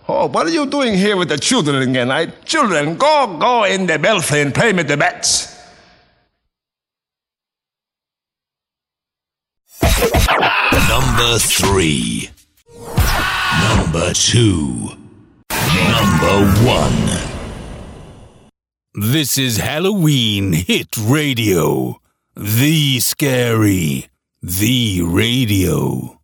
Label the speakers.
Speaker 1: Oh, what are you doing here with the children again? Children, go in the belfry and play with the bats.
Speaker 2: Number 3. Number 2. Number 1. This is Halloween Hit Radio. The Scary. The Radio.